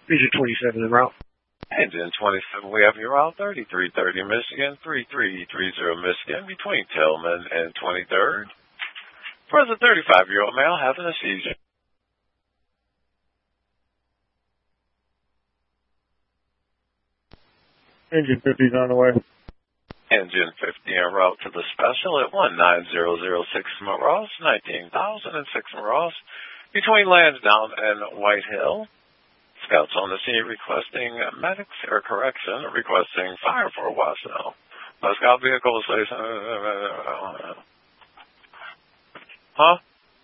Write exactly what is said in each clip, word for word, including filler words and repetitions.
Engine twenty-seven en route. Engine twenty-seven, we have your route thirty-three thirty Michigan, thirty-three thirty Michigan, between Tillman and twenty-third. Present thirty-five-year-old male having a seizure. Engine fifty is on the way. Engine fifty en route to the special at one nine zero zero six Ross, nineteen thousand six Ross, between Lansdowne and White Hill. Scouts on the scene requesting medics or correction, requesting fire for Washoe. The scout vehicle is uh, huh?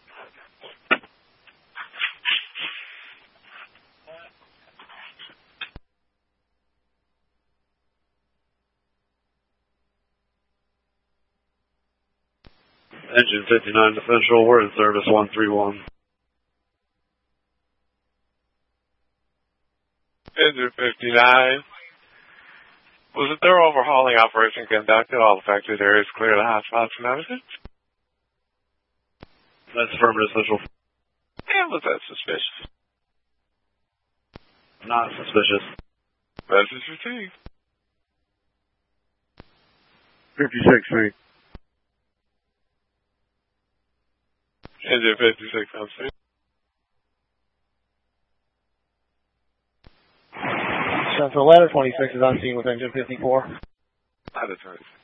Engine fifty-nine official, we're in service one three one. Engine fifty-nine. Was a thorough overhauling operation conducted? All affected areas clear the hotspots and everything? That's affirmative official. And was that suspicious? Not suspicious. Message received. fifty-six feet. Engine fifty-six on scene. Central ladder twenty-six is on scene with engine fifty-four. Ladder twenty-six.